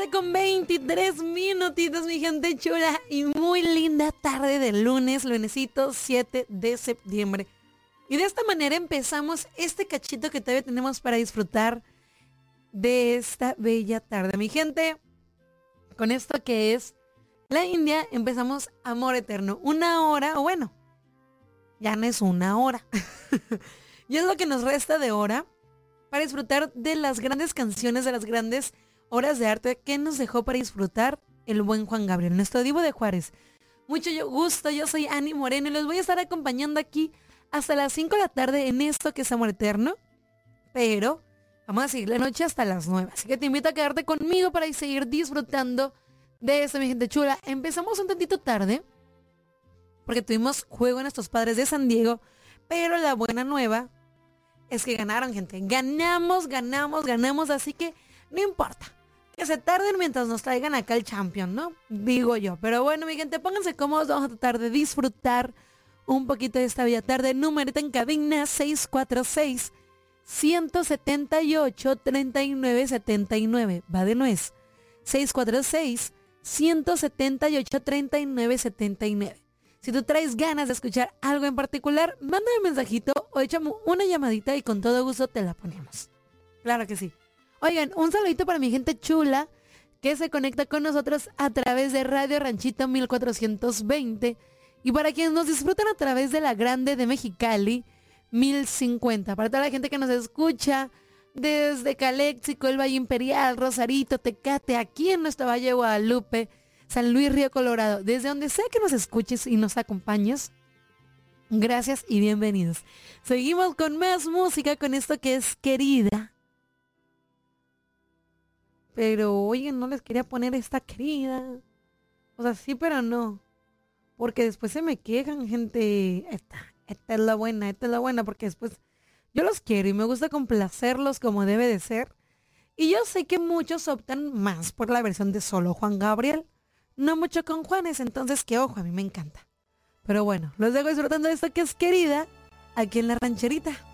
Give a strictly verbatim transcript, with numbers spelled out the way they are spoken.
tarde con veintitrés minutitos, mi gente chula. Y muy linda tarde de lunes, lunesito siete de septiembre. Y de esta manera empezamos este cachito que todavía tenemos para disfrutar de esta bella tarde. Mi gente, con esto que es la India, empezamos Amor Eterno. Una hora, o bueno, ya no es una hora. Y es lo que nos resta de hora para disfrutar de las grandes canciones, de las grandes horas de arte que nos dejó para disfrutar el buen Juan Gabriel, nuestro divo de Juárez. Mucho gusto, yo soy Ani Moreno y los voy a estar acompañando aquí hasta las cinco de la tarde en esto que es Amor Eterno. Pero vamos a seguir la noche hasta las nueve. Así que te invito a quedarte conmigo para seguir disfrutando de esto, mi gente chula. Empezamos un tantito tarde porque tuvimos juego en estos Padres de San Diego. Pero la buena nueva es que ganaron, gente. Ganamos, ganamos, ganamos. Así que no importa que se tarden mientras nos traigan acá el champion, ¿no? Digo yo. Pero bueno, mi gente, pónganse cómodos. Vamos a tratar de disfrutar un poquito de esta bella tarde. Numerito en cabina seis cuatro seis, uno siete ocho, tres nueve siete nueve. Va de nuez. seis cuatro seis, uno siete ocho, tres nueve siete nueve. Si tú traes ganas de escuchar algo en particular, mándame un mensajito o échame una llamadita y con todo gusto te la ponemos. Claro que sí. Oigan, un saludito para mi gente chula que se conecta con nosotros a través de Radio Ranchito mil cuatrocientos veinte y para quienes nos disfrutan a través de la Grande de Mexicali mil cincuenta. Para toda la gente que nos escucha desde Caléxico, el Valle Imperial, Rosarito, Tecate, aquí en nuestro Valle de Guadalupe, San Luis Río Colorado, desde donde sea que nos escuches y nos acompañes, gracias y bienvenidos. Seguimos con más música, con esto que es Querida. Pero, oigan, no les quería poner esta querida. O sea, sí, pero no. Porque después se me quejan, gente. Esta, esta es la buena, esta es la buena, porque después yo los quiero y me gusta complacerlos como debe de ser. Y yo sé que muchos optan más por la versión de solo Juan Gabriel. No mucho con Juanes, entonces que ojo, a mí me encanta. Pero bueno, los dejo disfrutando de esto que es Querida, aquí en La Rancherita.